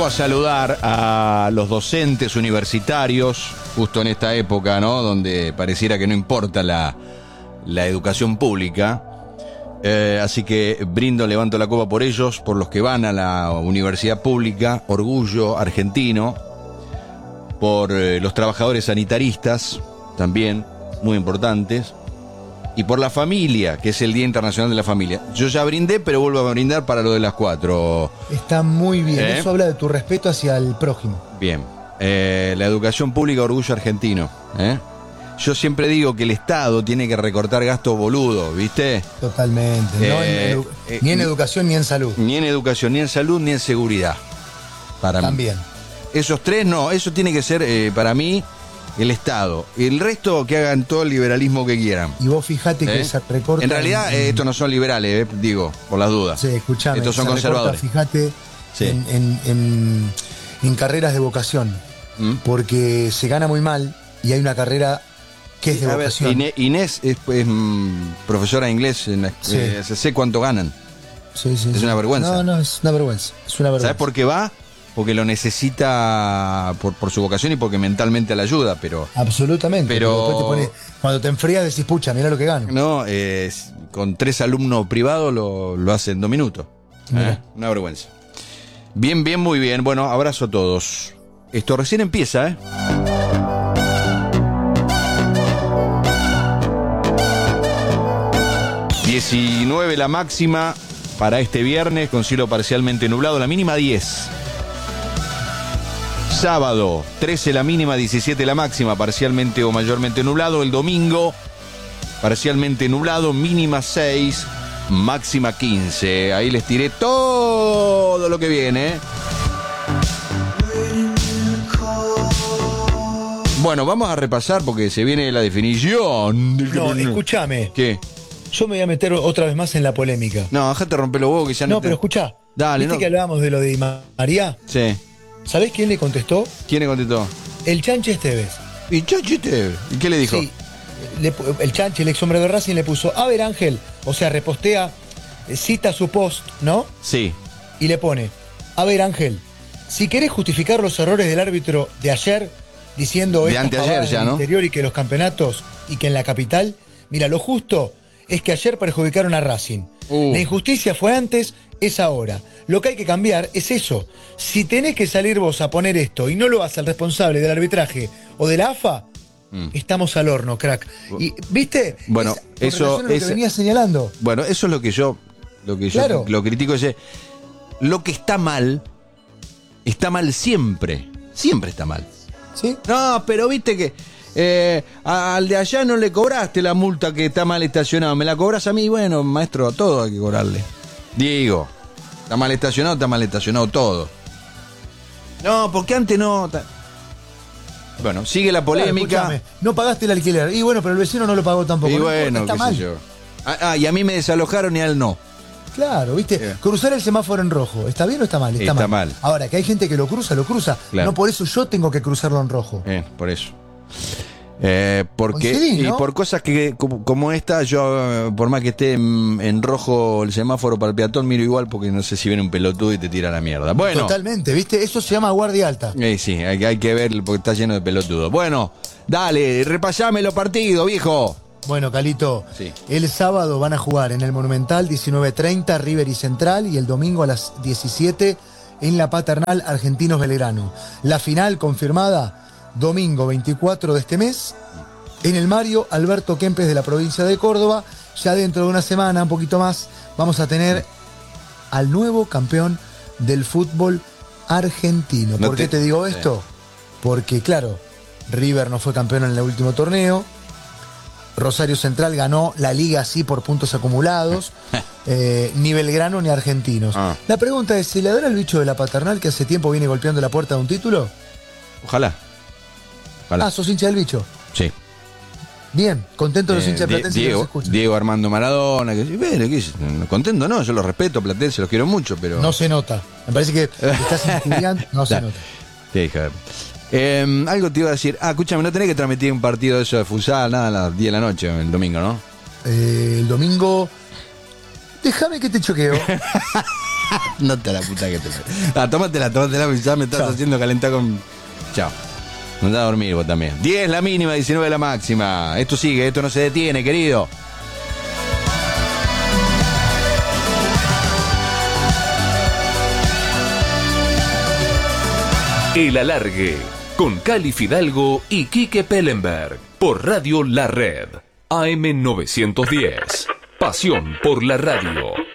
vuelvo a saludar a los docentes universitarios, justo en esta época, ¿no? Donde pareciera que no importa la educación pública. Así que levanto la copa por ellos, por los que van a la universidad pública, orgullo argentino, por los trabajadores sanitaristas, también, muy importantes, y por la familia, que es el Día Internacional de la Familia. Yo ya brindé, pero vuelvo a brindar para lo de las 4. Está muy bien, eso habla de tu respeto hacia el prójimo. Bien, la educación pública, orgullo argentino, Yo siempre digo que el Estado tiene que recortar gastos boludos, ¿viste? Totalmente. Ni en educación ni en salud. Ni en educación, ni en salud, ni en seguridad. Para También. mí. Esos tres no, eso tiene que ser, para mí, el Estado. El resto que hagan todo el liberalismo que quieran. Y vos fijate que se recorta. En realidad, estos no son liberales, digo, por las dudas. Sí, escuchame. Estos son conservadores. Fíjate en carreras de vocación. Porque se gana muy mal y hay una carrera que es de vocación. Inés es profesora de inglés, sé cuánto ganan. Sí. Es una vergüenza. No, es una vergüenza. ¿Sabes por qué va? Porque lo necesita por su vocación y porque mentalmente la ayuda, pero... Absolutamente. Pero cuando te enfrías decís, pucha, mirá lo que gano. No, con 3 alumnos privados lo hace en 2 minutos. Una vergüenza. Bien, muy bien. Bueno, abrazo a todos. Esto recién empieza, 19 la máxima para este viernes, con cielo parcialmente nublado, la mínima 10. Sábado, 13 la mínima, 17 la máxima, parcialmente o mayormente nublado. El domingo, parcialmente nublado, mínima 6, máxima 15. Ahí les tiré todo lo que viene. Bueno, vamos a repasar porque se viene la definición. No, escúchame. ¿Qué? Yo me voy a meter otra vez más en la polémica. No, déjate romper los huevos que ya no. No, pero escuchá. Dale, ¿Viste que hablábamos de lo de Di María? Sí. ¿Sabés quién le contestó? ¿Quién le contestó? El Chanchi Esteves. ¿Y Chanchi Esteves? ¿Y qué le dijo? Sí. El Chanchi, el ex hombre de Racing, le puso, a ver, Ángel, o sea, repostea, cita su post, ¿no? Sí. Y le pone, a ver, Ángel, si querés justificar los errores del árbitro de ayer, diciendo de anteayer ya, en el ¿no? interior y que los campeonatos y que en la capital, mira, lo justo es que ayer perjudicaron a Racing. La injusticia fue antes, es ahora. Lo que hay que cambiar es eso. Si tenés que salir vos a poner esto y no lo hace el responsable del arbitraje o de la AFA, estamos al horno, crack. Y, ¿viste? Bueno, eso es lo que venía señalando. Bueno, eso es lo que yo Claro. lo critico. Lo que está mal siempre. Siempre está mal. ¿Sí? No, pero viste que al de allá no le cobraste la multa que está mal estacionado. Me la cobras a mí. Bueno, maestro, a todo hay que cobrarle. Digo, está mal estacionado todo. No, porque antes no. Bueno, sigue la polémica. Claro, no pagaste el alquiler. Y bueno, pero el vecino no lo pagó tampoco. Y bueno, está qué mal. sé yo. Y a mí me desalojaron y a él no. Claro, ¿viste? Cruzar el semáforo en rojo, ¿está bien o está mal? Está mal. Ahora, que hay gente que lo cruza. Claro. No por eso yo tengo que cruzarlo en rojo. Por eso. Porque Coincidís, ¿no? Y por cosas que como esta, yo por más que esté en rojo el semáforo para el peatón, miro igual porque no sé si viene un pelotudo y te tira la mierda. Bueno. Totalmente, ¿viste? Eso se llama guardia alta. Sí, hay que ver porque está lleno de pelotudos. Bueno, dale, repasame los partidos, viejo. Bueno, Calito, sí. El sábado van a jugar en el Monumental 19:30 River y Central y el domingo a las 17 en la Paternal Argentinos Belgrano. La final confirmada domingo 24 de este mes en el Mario Alberto Kempes de la provincia de Córdoba. Ya dentro de una semana, un poquito más, vamos a tener al nuevo campeón del fútbol argentino. ¿Por qué te digo esto? Porque, claro, River no fue campeón en el último torneo. Rosario Central ganó la liga sí por puntos acumulados, ni Belgrano ni Argentinos. La pregunta es, ¿se le dará el bicho de la Paternal que hace tiempo viene golpeando la puerta de un título? Ojalá. ¿Sos hincha del bicho? Sí. Bien, contento los hinchas platenses que los escuchan. Diego Armando Maradona, contento no, yo los respeto, platense, los quiero mucho, pero... No se nota, me parece que estás estudiando, no se nota. Sí, Javier. Algo te iba a decir. Escúchame, no tenés que transmitir un partido de eso de futsal, nada, a las 10 de la noche, el domingo, ¿no? El domingo... Déjame que te choqueo. No te la puta que te... tómatela, ya me estás Chao. haciendo calentar con... Chao. Andá a dormir vos también. 10 la mínima, 19 la máxima. Esto sigue, esto no se detiene, querido. El Alargue, con Cali Fidalgo y Quique Pellenberg, por Radio La Red, AM 910. Pasión por la radio.